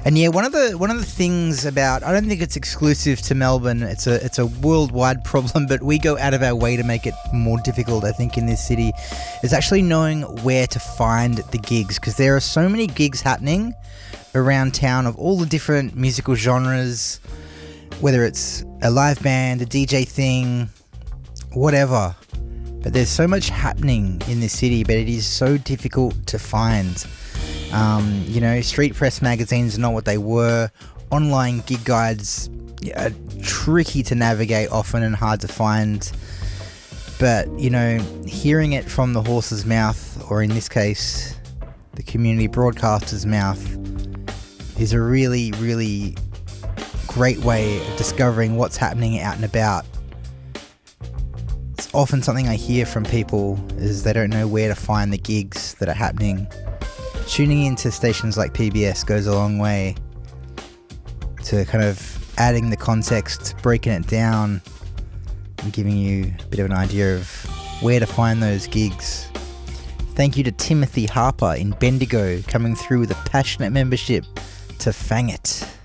And yeah, one of the things about, I don't think it's exclusive to Melbourne. It's a worldwide problem, but we go out of our way to make it more difficult, I think, in this city, is actually knowing where to find the gigs, because there are so many gigs happening around town of all the different musical genres, whether it's a live band, a DJ thing, whatever. But there's so much happening in this city, but it is so difficult to find. Street press magazines are not what they were. Online gig guides are tricky to navigate often and hard to find. But, hearing it from the horse's mouth, or in this case, the community broadcaster's mouth, is a really, really great way of discovering what's happening out and about. It's often something I hear from people is they don't know where to find the gigs that are happening. Tuning into stations like PBS goes a long way to kind of adding the context, breaking it down, and giving you a bit of an idea of where to find those gigs. Thank you to Timothy Harper in Bendigo, coming through with a passionate membership to Fang It.